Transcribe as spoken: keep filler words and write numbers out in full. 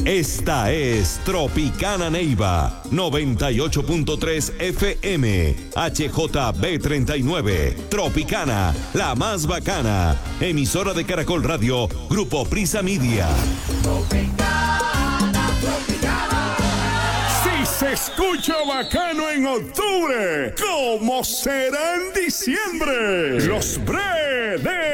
Esta es Tropicana Neiva, noventa y ocho punto tres F M, H J B treinta y nueve, Tropicana, la más bacana, emisora de Caracol Radio, Grupo Prisa Media. Tropicana, Tropicana. Si se escucha bacano en octubre, ¿cómo será en diciembre? Los Bre de